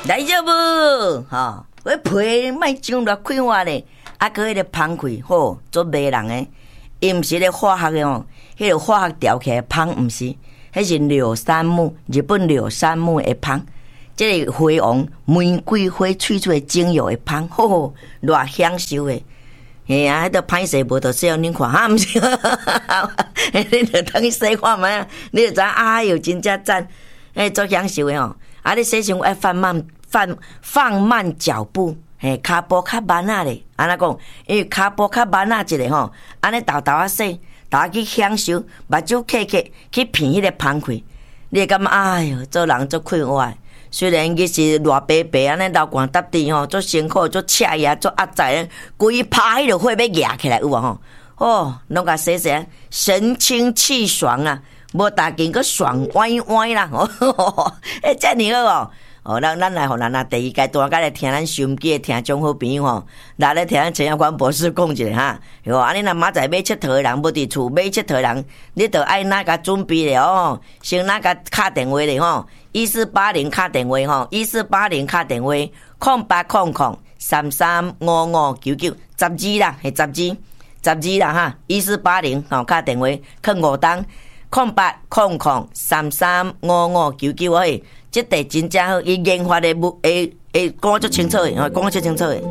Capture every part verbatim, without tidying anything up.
来咗无？吼，我皮卖上落开化咧，啊，佮迄个芳开好做迷人诶，伊毋是咧化学诶吼，迄个化学调起来芳毋是，迄是柳杉木，日本柳杉木诶芳，即个花王玫瑰花萃出诶精油诶芳，吼，偌享受诶。嘿啊，迄个歹势无着洗互恁看，哈，毋是，你着等去洗看卖，你就知哎哟，真正赞，诶，足享受诶吼。啊，你洗身爱放慢放放慢脚步，嘿，骹步较慢啊咧，安怎讲？因为骹步较慢啊一个吼，安尼豆豆啊洗，大家去享受，目睭闭起去品迄个芳开，你会感觉哎哟，做人足快活。虽然伊是偌白白安尼流汗搭地吼，足辛苦，足赤呀，足压在，规拍迄个火要压起来有无吼？哦，拢甲洗洗，神清气爽啊！无大件个爽歪歪啦，哦，诶，遮尔好哦。哦，咱咱来互咱啊第二阶段，甲来听咱收音机诶听众好朋友吼，来咧听咱陈耀宽博士讲一下哈。哟，安尼若明仔载要佚佗诶人，无伫厝买佚佗人，你着爱哪甲准备咧哦，先哪甲敲电话咧吼，一四八零敲电话吼，一四八零敲电话，空八空空三三五五九九，十二啦，系十二，十二啦哈，一四八零吼敲电话，囥五档。空八空空三三五五九九嘿，这地真正好，伊研发的物会会讲足清楚的，讲足清楚的。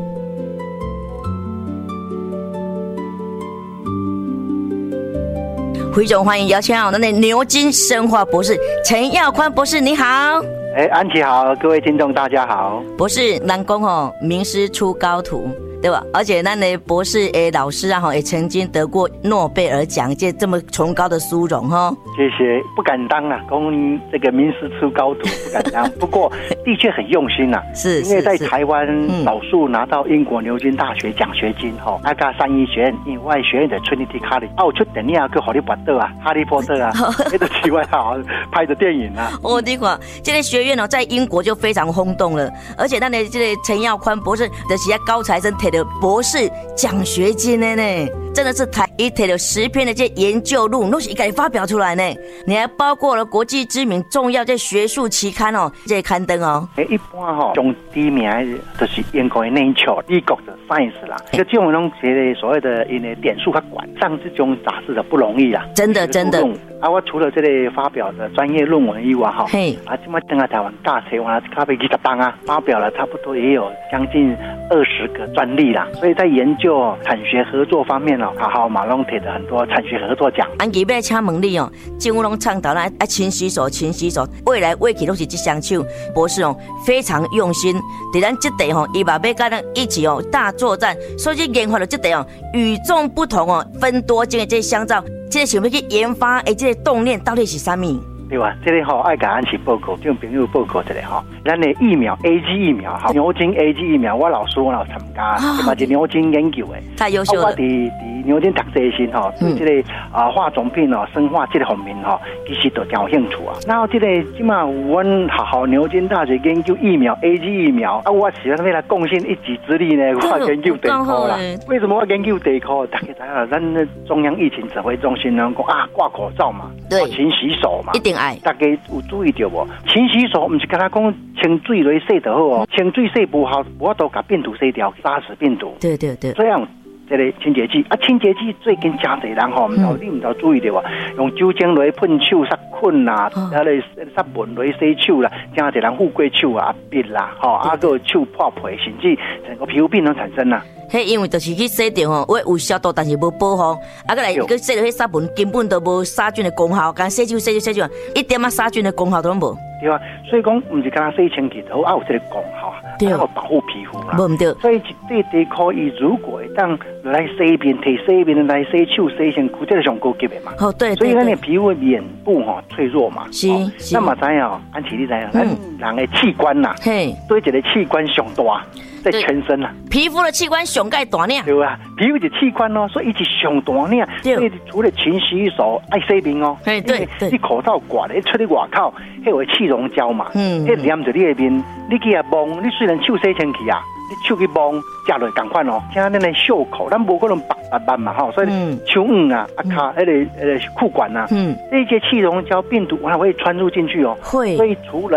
非常欢迎邀请到咱的牛津生化博士陈耀宽博士，你好。 哎，安琪好，各位听众大家好。 博士，人讲吼，名师出高徒。对吧？而且咱的博士诶老师啊，哈，也曾经得过诺贝尔奖，这这么崇高的殊荣哈。 谢谢，不敢当啊，公这个名师出高徒不敢当，不过的确很用心啊。 是， 因为在台湾少数拿到英国牛津大学奖学金哈，那个三一学院以外学院的 Trinity College， 啊，我出电影去荷里活特啊，哈利波特啊，那个奇怪好拍的电影啊。 哦，你看这个学院哦，在英国就非常轰动了，而且咱的这个陈耀宽博士的是高材生提的博士奖学金的呢，真的是台一提了十篇的这研究论文都是一个发表出来呢。你还包括了国际知名重要这学术期刊哦，这刊登哦。 一般哈、哦，中第一名就是英国的 Nature， 美国的 Science 啦。这个这种东西所谓的因为点数较管上这种杂志的不容易啦， 真的真的。 啊，我除了这类发表的专业论文以外哈， 嘿， 啊，这么等下台湾大学完了，咖啡几十档啊，发表了差不多也有将近二十个专利啦。所以在研究产学合作方面哦，好好马龙铁的很多产学合作奖。 安吉要请问你哦，政府拢倡导啦，啊，勤洗手，勤洗手，未来未来都是这双手。博士哦，非常用心，在咱这地吼，伊嘛要跟咱一起哦大作战，所以研发了这地哦与众不同哦，分多金的这香皂。这个想要去研发，诶，这个动念到底是啥物？ 对吧？这个吼爱甲安琪报告，这种朋友报告一下吼。咱的疫苗 A G 疫苗哈，牛津 A G 疫苗，我老师我有参加，嘛、哦、是牛津研究的， 太优秀了。 我伫伫牛津读这些吼，对这个啊化妆品哦、生化这个方面吼，其实都真有兴趣啊。然后这个即嘛有阮学校牛津大学研究疫苗 A G 疫苗，啊，我是要来贡献一己之力呢，我研究地科啦。为什么我研究地科？大家知道，咱的中央疫情指挥中心呢讲啊，挂口罩嘛， 对， 勤洗手嘛， 一定爱。 大家有注意到无？勤洗手，不是跟他讲清水来洗就好哦，清水洗不好，我都把病毒洗掉，杀死病毒。 对对对， 这样。这个清洁剂啊，清洁剂最近真侪人吼，唔知你唔知注意到啊？用酒精来喷手、杀菌啦，啊来杀蚊来洗手啦，真侪人富贵手啊、鼻啦，吼啊个手破皮，甚至整个皮肤病都产生啦。 嘿，因为就是去洗掉吼，我有消毒，但是无保护，啊，个来个洗了迄杀蚊，根本都无杀菌的功效，干洗手、洗手、洗手，一点啊杀菌的功效都无。 对啊，所以讲唔是干洗清洁头，啊有这个功效，对，要保护皮肤啦。 无唔对。 所以这地可以，如果当来洗面、摕洗面来洗手、洗身躯，这是上高级的嘛。 哦，对。 所以咱的皮肤面部吼脆弱嘛。 是是。 那么知影，安琪你知影，咱人的器官呐，嘿，对一个器官上大。在全身啦， 皮肤的器官上盖大呢， 对啊，皮肤的器官哦，所以一直上大呢。所以除了勤洗手、爱洗面哦， 对对， 你口罩挂咧，出去外口，迄为气溶胶嘛，嗯，迄黏着你的面，你去啊摸，你虽然手洗清气啊，你手去摸，食落同款哦，像咱的袖口，咱无可能白白白嘛吼，所以手腕啊、啊卡、迄个呃裤管啊，嗯，这些气溶胶病毒还会穿入进去哦， 会， 所以除了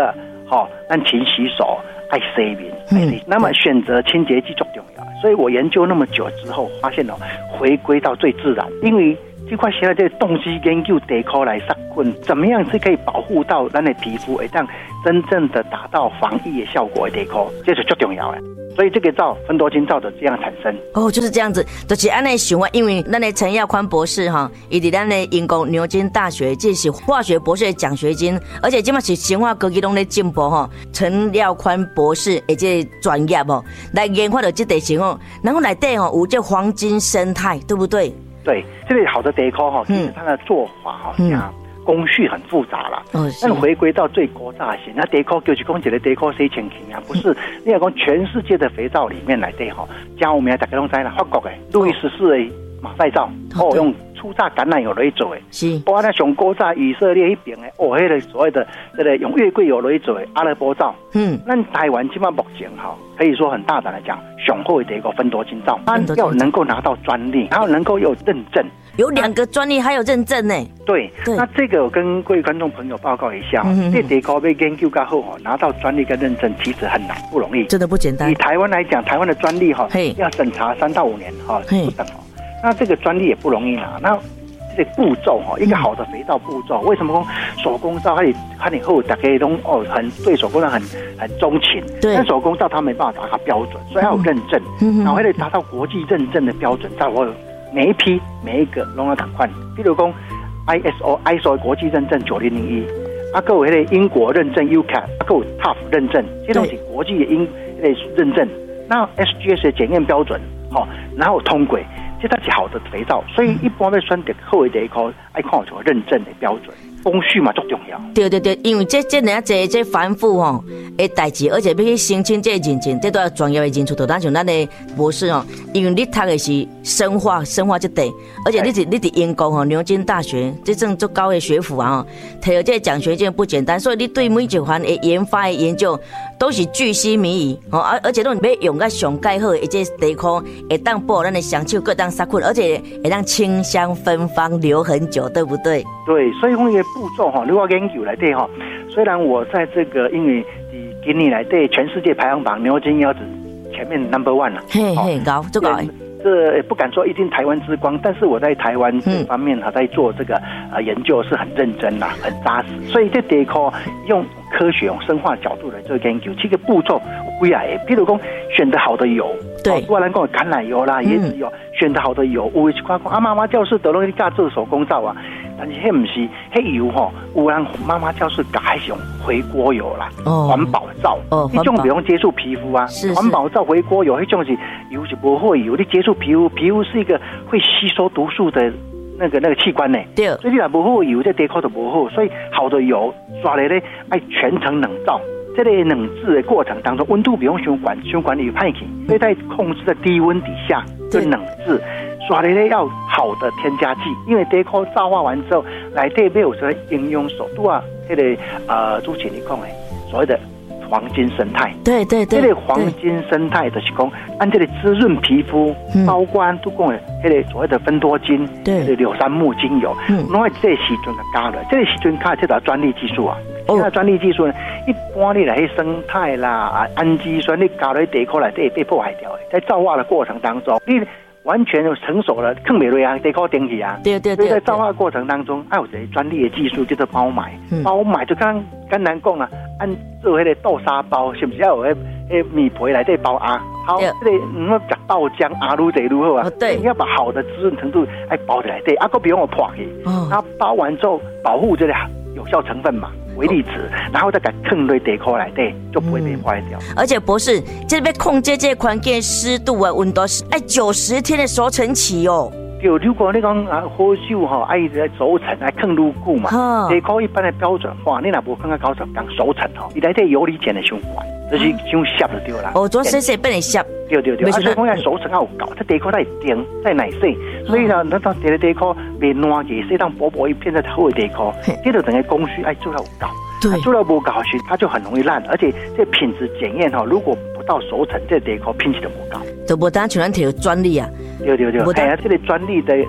好，咱勤洗手，爱洗面，嗯，那么选择清洁剂最重要。所以我研究那么久之后，发现哦，回归到最自然，因为这块现在这东西研究地壳来杀菌，怎么样是可以保护到咱的皮肤，会让真正的达到防疫的效果的地壳，这是最重要的。所以这个皂芬多精皂的这样产生哦，就是这样子，就是按呢想啊，因为咱的陈耀宽博士哈，伊伫咱的英国牛津大学这是化学博士的奖学金，而且今嘛是生化科技拢在进步哈。陈耀宽博士的这个专业哦，来研发到这地形哦，然后内底吼有这黄金生态，对不对？ 对，这个好的地壳哈，其实它的做法哈，这样。嗯工序很复杂啦，但回归到最古早型，那地壳就是讲一个地壳洗清气啊，不是你要讲全世界的肥皂里面来对哈，加我们大家拢知啦，法国的路易十四的马赛皂，哦用初榨橄榄油来做的，是，包括那上古早以色列那边的，哦，那个所谓的这个用月桂油来做的阿拉伯皂，嗯，那台湾基本上目前哈，可以说很大胆来讲，上好的一个芬多精皂，它要能够拿到专利，然后能够有认证。 有两个专利还有认证呢。 对，那这个我跟各位观众朋友报告一下，嗯、这地壳被研究过后拿到专利跟认证其实很难，不容易， 真的不简单。 以台湾来讲，台湾的专利哈要审查三到五年哈不等哦。那这个专利也不容易拿。那这个步骤哈，一个好的肥皂步骤，为什么说手工皂它你它以后大家都哦很对手工皂很很钟情，对，但手工皂它没办法达到标准，所以要有认证，嗯、然后还得达到国际认证的标准，才会。每一批每一个拢要同款，比如讲 I S O I S O 国际认证九零零一，啊，还有那个英国认证 U C A T， 啊，还有 T A F 认证，这东西国际的英那认证。那 S G S 的检验标准，好、哦，然后通轨，这才是好的肥皂。所以一般要选择好的地壳，爱看有认证的标准。工序嘛，最重要。对对对，因为这这人家这繁复吼的代志，而且要去申请这个认证，这都要专业的人出头。但像咱的博士哦，因为你读的是生化，生化这类，而且你是你伫英国吼牛津大学，这种足高的学府啊，摕到这个奖学金不简单，所以你对每一环的研发的研究都是巨细靡遗哦，而而且都要用个上盖好的这地壳，会当保咱的香手各当杀菌，而且会当清香芬芳留很久，对不对？ 对，所以讲一个步骤哈，如果研究来对哈，虽然我在这个因为今年来对全世界排行榜牛津腰子前面 number one 了， 嘿嘿，高最高。 这不敢说一定台湾之光，但是我在台湾这方面哈，在做这个呃研究是很认真啦，很扎实。所以这地壳用科学、用生化角度来做研究，这个步骤有几来，譬如讲选择好的油，对，不然讲橄榄油啦、椰子油，选择好的油，有一块讲啊，妈妈教室都拢去教做手工皂啊，但是迄不是，迄油吼，有人妈妈教室改还是用回锅油啦，环保皂，哦，这种不用接触皮肤啊，环保皂、回锅油，迄种是油是不会油，你接触皮肤，皮肤是一个会吸收毒素的那个那个器官呢，对，所以你若不好油，这地壳就不好，所以好的油刷来咧，爱全程冷皂。这类冷制的过程当中，温度不用循环，循环有派气，所以在控制在低温底下就冷制。刷的咧要好的添加剂，因为地壳皂化完之后，内底没有什么应用手度啊，这个呃，主持人讲的所谓的黄金生态。对对对，这个黄金生态就是讲，按这个滋润皮肤，嗯、包括都讲的这个所谓的芬多精，对，这个柳杉木精油，嗯，因为这个时阵就加了，这个时阵加这条专利技术啊。现在专利技术呢，一般你来生态啦、氨基酸，你加在地壳内底被破坏掉的，在皂化的过程当中，你完全就成熟了，更美瑞啊，地壳顶起啊。对对对。所以在皂化过程当中，还有这专利的技术叫做包埋，嗯、包埋就刚刚咱讲啊，按做迄个豆沙包，是不是要有迄迄米皮内底包啊？好，这个嗯，要食豆浆啊，愈侪愈好啊。对。你要把好的滋润程度爱包起来，对，啊，个不用我破去，哦，然后包完之后保护这个有效成分嘛。微粒子，然后再给放在地壳内底，就不会被坏掉。 而且博士，这边控制这环境湿度啊、温度是哎九十天的熟成期哦。 对，如果你讲啊，好酒哈，爱在熟成，爱放愈久嘛。地壳一般的标准化，你若无放到九十天熟成吼，伊内底有理碱的循环，就是伤涩就对啦。 哦，做细细变得涩。 对对对，啊，所以讲要熟成要有够，这地壳在定在内洗，所以呢，咱到这个地壳别烂去，洗当薄薄一片在好的地壳，这就等于工序爱做到有够。对，做到不高时，它就很容易烂，而且这品质检验哈，如果不到熟成，这地壳品质就不高， 就不单像咱摕专利啊。 对对对，哎呀，这个专利的等于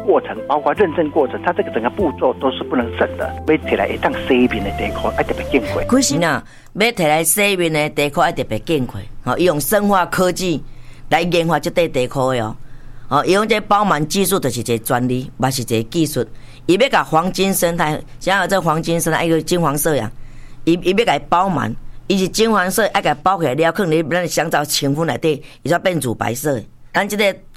过程，包括认证过程，它这个整个步骤都是不能省的。要摕来会当洗面的地壳，要特别健康。 可是呐，要摕来洗面的地壳要特别健康。哦，伊用生化科技来研发这块地壳的哦。哦，伊用这包满技术就是一个专利，嘛是一个技术。伊要甲黄金生态，想要这黄金生态一个金黄色呀，伊伊要甲伊包满。伊是金黄色，爱甲包起来了，可能咱香皂清粉内底，伊才变乳白色。咱这个